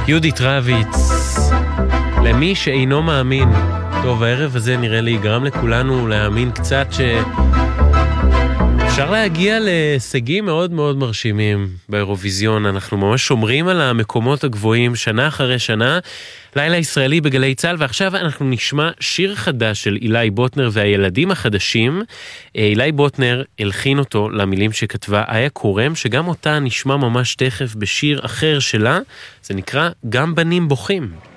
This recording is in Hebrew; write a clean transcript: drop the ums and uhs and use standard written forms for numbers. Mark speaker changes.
Speaker 1: יהודית רביץ, למי שאינו מאמין. טוב, הערב הזה נראה לי גרם לכולנו להאמין קצת אפשר להגיע להישגים מאוד מאוד מרשימים באירוויזיון. אנחנו ממש שומרים על המקומות הגבוהים שנה אחרי שנה. לילה ישראלי בגלי צהל, ועכשיו אנחנו נשמע שיר חדש של אילי בוטנר והילדים החדשים. אילי בוטנר הלחין אותו למילים שכתבה איה קורם, שגם אותה נשמע ממש תכף בשיר אחר שלה. זה נקרא גם בנים בוכים.